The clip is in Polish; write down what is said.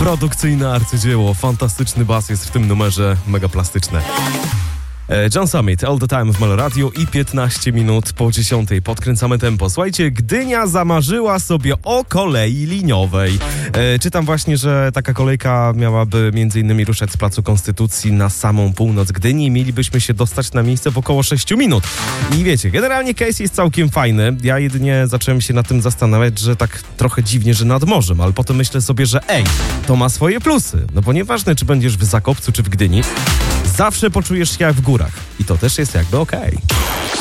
Produkcyjne arcydzieło, fantastyczny bas jest w tym numerze, mega plastyczne. John Summit, All the Time w Melo Radio i 15 minut po 10. Podkręcamy tempo. Słuchajcie, Gdynia zamarzyła sobie o kolei liniowej. Czytam właśnie, że taka kolejka miałaby m.in. ruszać z Placu Konstytucji na samą północ Gdyni i mielibyśmy się dostać na miejsce w około 6 minut. I wiecie, generalnie case jest całkiem fajny. Ja jedynie zacząłem się nad tym zastanawiać, że tak trochę dziwnie, że nad morzem, ale potem myślę sobie, że to ma swoje plusy. No bo nieważne, czy będziesz w Zakopcu, czy w Gdyni, zawsze poczujesz się jak w górach. I to też jest jakby okej.